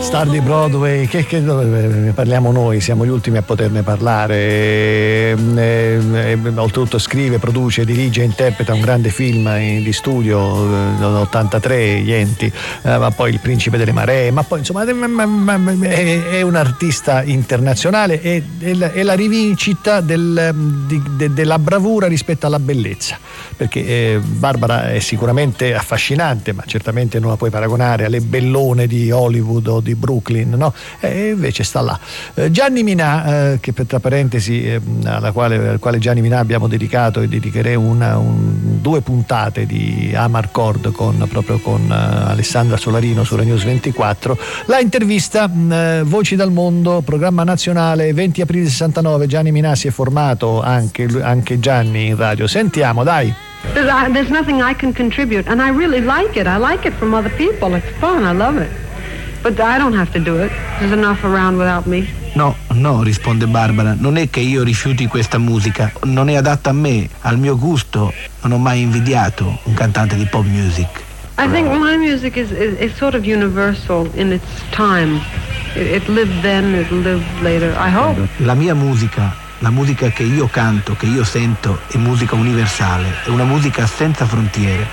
Star di Broadway, che ne parliamo noi, siamo gli ultimi a poterne parlare. Oltretutto scrive, produce, dirige e interpreta un grande film di studio nell'83, Gli Enti, ma poi Il Principe delle Maree, ma poi insomma è un artista internazionale, è la rivincita della bravura rispetto alla bellezza, perché Barbara è sicuramente affascinante, ma certamente non la puoi paragonare alle bellone di Hollywood o di Brooklyn, no? E invece sta là. Gianni Minà, che tra parentesi al quale Gianni Minà abbiamo dedicato e dedicherei 2 puntate di Amarcord proprio con Alessandra Solarino su News 24, la intervista Voci dal Mondo, programma nazionale, 20 aprile 69. Gianni Minà si è formato anche Gianni in radio. Sentiamo, dai. There's nothing I can contribute, and I really like it. I like it from other people. It's fun. I love it. But I don't have to do it. There's enough around without me. No, risponde Barbara, non è che io rifiuti questa musica, non è adatta a me, al mio gusto, non ho mai invidiato un cantante di pop music. I think my music is sort of universal in its time. It lived then, it lived later, I hope. La mia musica, la musica che io canto, che io sento, è musica universale, è una musica senza frontiere.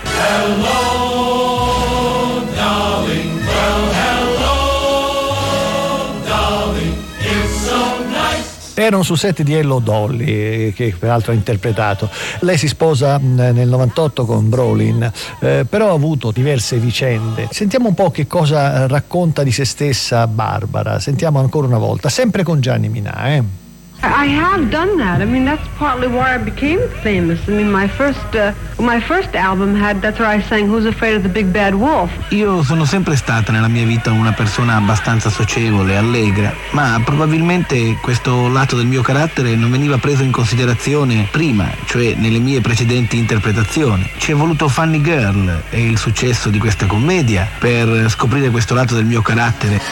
Hello, darling, well, hello, darling, it's so nice. Era un set di Hello Dolly, che peraltro ha interpretato. Lei si sposa nel 98 con Brolin, però ha avuto diverse vicende. Sentiamo un po' che cosa racconta di se stessa Barbara. Sentiamo ancora una volta, sempre con Gianni Minà. I have done that. I mean, that's partly why I became famous. I mean, my first album that's where I sang Who's Afraid of the Big Bad Wolf. Io sono sempre stata nella mia vita una persona abbastanza socievole, allegra, ma probabilmente questo lato del mio carattere non veniva preso in considerazione prima, cioè nelle mie precedenti interpretazioni. Ci è voluto Funny Girl e il successo di questa commedia per scoprire questo lato del mio carattere.